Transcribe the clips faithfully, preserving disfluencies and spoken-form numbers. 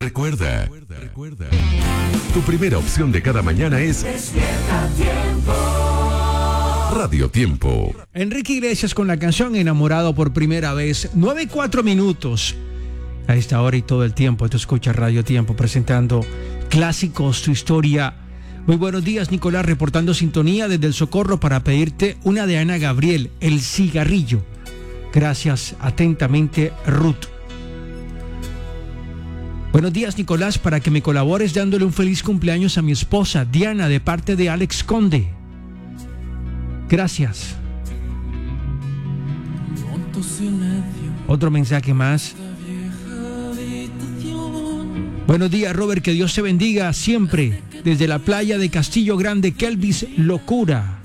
Recuerda, recuerda, tu primera opción de cada mañana es Despierta Tiempo. Radio Tiempo. Enrique Iglesias con la canción Enamorado por primera vez. nueve y cuatro minutos. A esta hora y todo el tiempo, tú escuchas Radio Tiempo presentando clásicos, tu historia. Muy buenos días, Nicolás, reportando sintonía desde el Socorro para pedirte una de Ana Gabriel, El Cigarrillo. Gracias, atentamente, Ruth. Buenos días, Nicolás, para que me colabores dándole un feliz cumpleaños a mi esposa, Diana, de parte de Alex Conde. Gracias. Otro mensaje más. Buenos días, Robert, que Dios te bendiga siempre. Desde la playa de Castillo Grande, Kelvis Locura.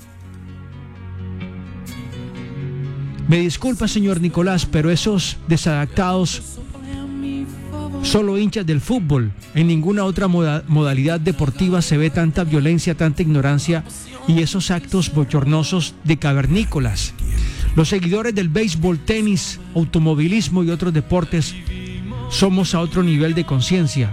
Me disculpa, señor Nicolás, pero esos desadaptados, solo hinchas del fútbol. En ninguna otra moda- modalidad deportiva se ve tanta violencia, tanta ignorancia y esos actos bochornosos de cavernícolas. Los seguidores del béisbol, tenis, automovilismo y otros deportes somos a otro nivel de conciencia.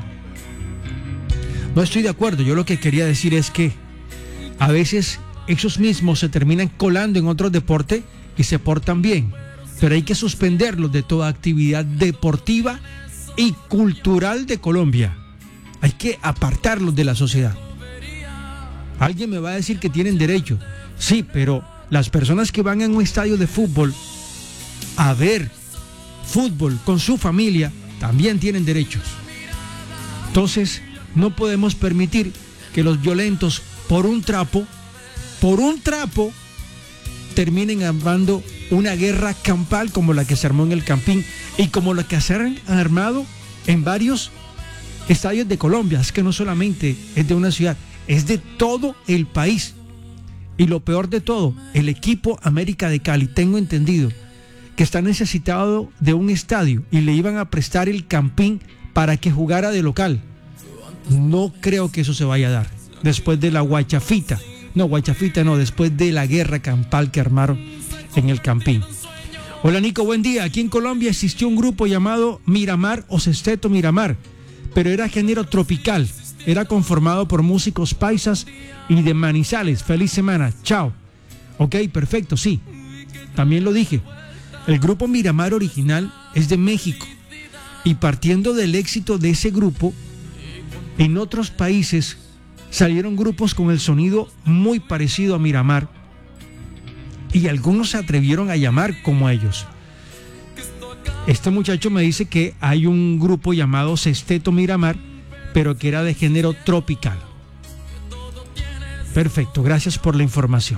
No estoy de acuerdo. Yo lo que quería decir es que a veces esos mismos se terminan colando en otros deportes y se portan bien, pero hay que suspenderlos de toda actividad deportiva y cultural de Colombia. Hay que apartarlos de la sociedad. Alguien me va a decir que tienen derecho. Sí, pero las personas que van a un estadio de fútbol a ver fútbol con su familia también tienen derechos. Entonces, no podemos permitir que los violentos por un trapo, por un trapo, terminen armando una guerra campal como la que se armó en el Campín y como la que se han armado en varios estadios de Colombia. Es que no solamente es de una ciudad, es de todo el país. Y lo peor de todo, el equipo América de Cali, tengo entendido que está necesitado de un estadio y le iban a prestar el Campín para que jugara de local. No creo que eso se vaya a dar después de la guachafita. No, guachafita no, después de la guerra campal que armaron en el Campín. Hola, Nico, buen día. Aquí en Colombia existió un grupo llamado Miramar o Sexteto Miramar, pero era género tropical. Era conformado por músicos paisas y de Manizales. Feliz semana, chao. Ok, perfecto, sí. También lo dije. El grupo Miramar original es de México. Y partiendo del éxito de ese grupo, en otros países salieron grupos con el sonido muy parecido a Miramar y algunos se atrevieron a llamar como ellos. Este muchacho me dice que hay un grupo llamado Sexteto Miramar, pero que era de género tropical. Perfecto, gracias por la información.